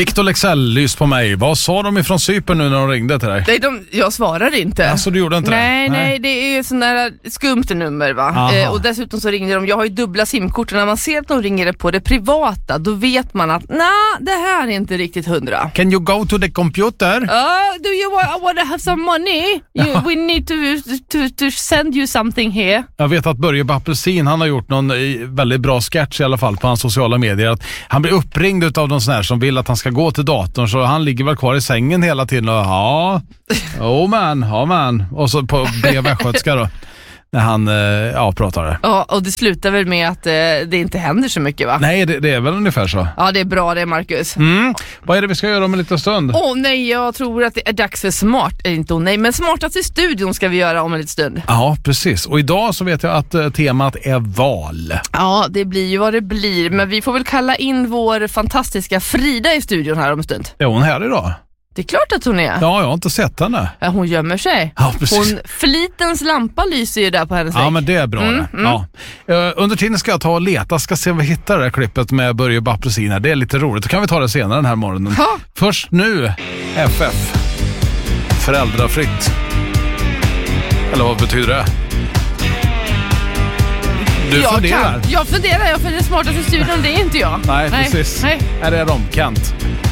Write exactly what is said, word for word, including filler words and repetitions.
Victor Lexell, lys på mig. Vad sa de ifrån Cypern nu när de ringde till dig? Nej, de, jag svarade inte. Alltså, du gjorde inte nej, det? Nej, nej, det är ju sån där skumt nummer, va? Eh, och dessutom så ringde de, jag har ju dubbla simkort, och när man ser att de ringer det på det privata, då vet man att nej, det här är inte riktigt hundra. Can you go to the computer? Uh, do you want, want to have some money? You, we need to, to, to send you something here. Jag vet att Börje Apelsin, han har gjort någon väldigt bra sketch i alla fall på hans sociala medier. Att han blir uppringd av de sån här som vill att han ska gå till datorn, så han ligger väl kvar i sängen hela tiden och ja, oh man, ja man. Och så på brevvästgötska då. När han ja, pratar det. Ja, och det slutar väl med att eh, det inte händer så mycket, va? Nej, det, det är väl ungefär så. Ja, det är bra det, Marcus. Mm. Vad är det vi ska göra om en liten stund? Åh oh, nej, jag tror att det är dags för smart. Eller inte oh, nej, men smartast i studion ska vi göra om en liten stund. Ja, precis. Och idag så vet jag att uh, temat är val. Ja, det blir ju vad det blir. Men vi får väl kalla in vår fantastiska Frida i studion här om en stund. Är hon här idag? Det är klart att hon är. Ja, jag har inte sett henne. Ja, hon gömmer sig. Ja, precis. Hon, flitens lampa lyser ju där på hennes vägg. Ja, men det är bra mm, det. Mm. Ja. Uh, under tiden ska jag ta och leta, ska se om vi hittar det här klippet med Börje Apelsin här. Det är lite roligt. Då kan vi ta det senare den här morgonen. Ha. Först nu, F F. Föräldrafritt. Eller vad betyder det? Du jag funderar. Kan. Jag funderar, jag för det smartaste i studion, det är inte jag. Nej, Nej. precis. Nej. Här är de, Kent.